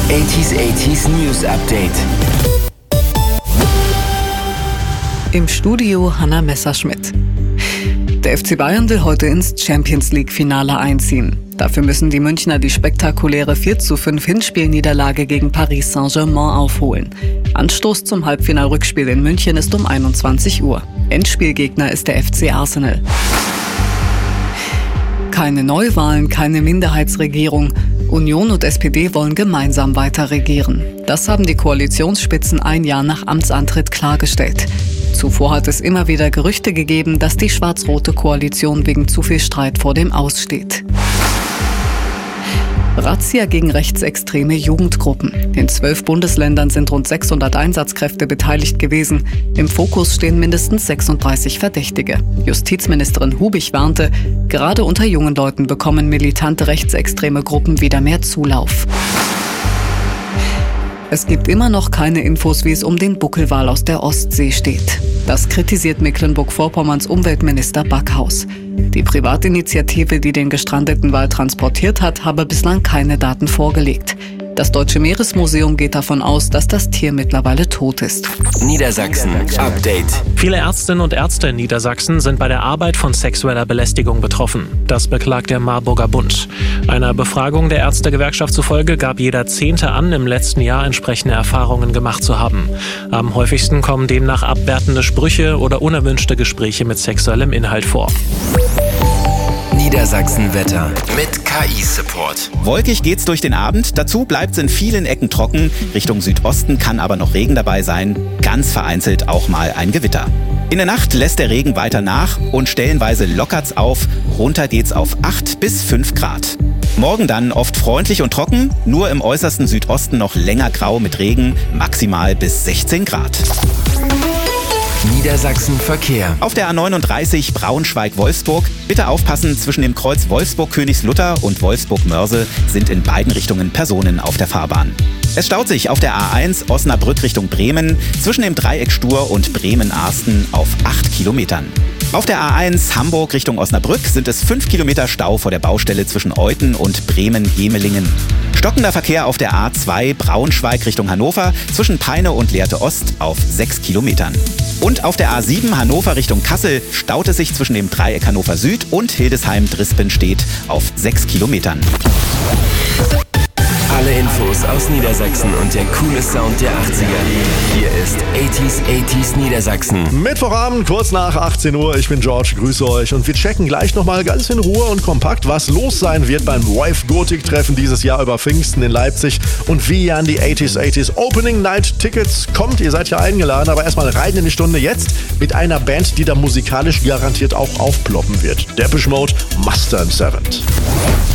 80s News Update. Im Studio Hanna Messerschmidt. Der FC Bayern will heute ins Champions-League-Finale einziehen. Dafür müssen die Münchner die spektakuläre 4:5 Hinspielniederlage gegen Paris Saint-Germain aufholen. Anstoß zum Halbfinal-Rückspiel in München ist um 21 Uhr. Endspielgegner ist der FC Arsenal. Keine Neuwahlen, keine Minderheitsregierung. Union und SPD wollen gemeinsam weiter regieren. Das haben die Koalitionsspitzen ein Jahr nach Amtsantritt klargestellt. Zuvor hat es immer wieder Gerüchte gegeben, dass die schwarz-rote Koalition wegen zu viel Streit vor dem Aus steht. Razzia gegen rechtsextreme Jugendgruppen. In 12 Bundesländern sind rund 600 Einsatzkräfte beteiligt gewesen. Im Fokus stehen mindestens 36 Verdächtige. Justizministerin Hubig warnte, gerade unter jungen Leuten bekommen militante rechtsextreme Gruppen wieder mehr Zulauf. Es gibt immer noch keine Infos, wie es um den Buckelwal aus der Ostsee steht. Das kritisiert Mecklenburg-Vorpommerns Umweltminister Backhaus. Die Privatinitiative, die den gestrandeten Wal transportiert hat, habe bislang keine Daten vorgelegt. Das Deutsche Meeresmuseum geht davon aus, dass das Tier mittlerweile tot ist. Niedersachsen Update. Viele Ärztinnen und Ärzte in Niedersachsen sind bei der Arbeit von sexueller Belästigung betroffen. Das beklagt der Marburger Bund. Einer Befragung der Ärztegewerkschaft zufolge gab jeder 10. an, im letzten Jahr entsprechende Erfahrungen gemacht zu haben. Am häufigsten kommen demnach abwertende Sprüche oder unerwünschte Gespräche mit sexuellem Inhalt vor. Niedersachsen-Wetter mit KI-Support. Wolkig geht's durch den Abend, dazu bleibt's in vielen Ecken trocken. Richtung Südosten kann aber noch Regen dabei sein, ganz vereinzelt auch mal ein Gewitter. In der Nacht lässt der Regen weiter nach und stellenweise lockert's auf, runter geht's auf 8 bis 5 Grad. Morgen dann oft freundlich und trocken, nur im äußersten Südosten noch länger grau mit Regen, maximal bis 16 Grad. Niedersachsen Verkehr. Auf der A39 Braunschweig-Wolfsburg. Bitte aufpassen, zwischen dem Kreuz Wolfsburg-Königslutter und Wolfsburg-Mörse sind in beiden Richtungen Personen auf der Fahrbahn. Es staut sich auf der A1 Osnabrück Richtung Bremen zwischen dem Dreieck Stur und Bremen-Arsten auf 8 Kilometern. Auf der A1 Hamburg Richtung Osnabrück sind es 5 Kilometer Stau vor der Baustelle zwischen Euthen und Bremen-Gemelingen. Stockender Verkehr auf der A2 Braunschweig Richtung Hannover zwischen Peine und Lehrte Ost auf 6 Kilometern. Und auf der A7 Hannover Richtung Kassel staut es sich zwischen dem Dreieck Hannover Süd und Hildesheim-Drispenstedt auf 6 Kilometern. Alle Infos aus Niedersachsen und der coole Sound der 80er. Hier ist 80s Niedersachsen. Mittwochabend, kurz nach 18 Uhr. Ich bin George, grüße euch. Und wir checken gleich nochmal ganz in Ruhe und kompakt, was los sein wird beim Wife Gothic-Treffen dieses Jahr über Pfingsten in Leipzig. Und wie ihr an die 80s Opening Night Tickets kommt. Ihr seid ja eingeladen, aber erstmal rein in die Stunde jetzt mit einer Band, die da musikalisch garantiert auch aufploppen wird. Depeche Mode, Mustard & Seventh.